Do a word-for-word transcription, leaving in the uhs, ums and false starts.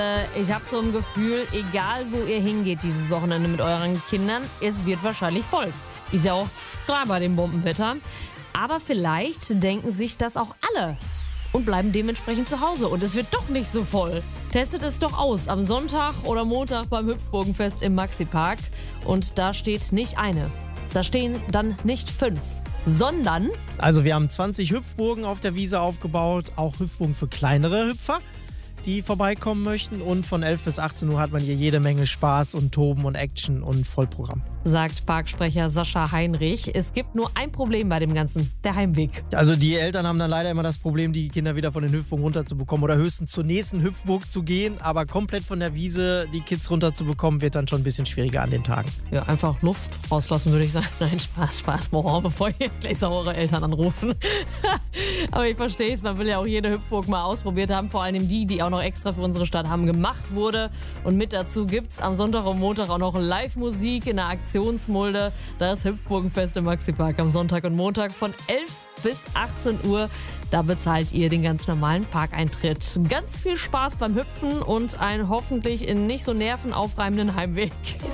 Ich habe so ein Gefühl, egal wo ihr hingeht dieses Wochenende mit euren Kindern, es wird wahrscheinlich voll. Ist ja auch klar bei dem Bombenwetter. Aber vielleicht denken sich das auch alle und bleiben dementsprechend zu Hause. Und es wird doch nicht so voll. Testet es doch aus am Sonntag oder Montag beim Hüpfburgenfest im Maxi-Park. Und da steht nicht eine. Da stehen dann nicht fünf, sondern... Also wir haben zwanzig Hüpfburgen auf der Wiese aufgebaut, auch Hüpfburgen für kleinere Hüpfer, die vorbeikommen möchten. Und von elf bis achtzehn Uhr hat man hier jede Menge Spaß und Toben und Action und Vollprogramm. Sagt Parksprecher Sascha Heinrich. Es gibt nur ein Problem bei dem Ganzen, der Heimweg. Also die Eltern haben dann leider immer das Problem, die Kinder wieder von den Hüpfburgen runterzubekommen oder höchstens zur nächsten Hüpfburg zu gehen. Aber komplett von der Wiese die Kids runterzubekommen, wird dann schon ein bisschen schwieriger an den Tagen. Ja, einfach Luft rauslassen, würde ich sagen. Nein, Spaß, Spaß, Moran, bevor ihr jetzt gleich saure Eltern anrufen. Aber ich verstehe es, man will ja auch jede Hüpfburg mal ausprobiert haben. Vor allem die, die auch noch extra für unsere Stadt haben gemacht wurde. Und mit dazu gibt es am Sonntag und Montag auch noch Live-Musik in der Aktionsmulde. Das Hüpfburgenfest im Maxi-Park am Sonntag und Montag von elf bis achtzehn Uhr. Da bezahlt ihr den ganz normalen Parkeintritt. Ganz viel Spaß beim Hüpfen und einen hoffentlich nicht so nervenaufreibenden Heimweg.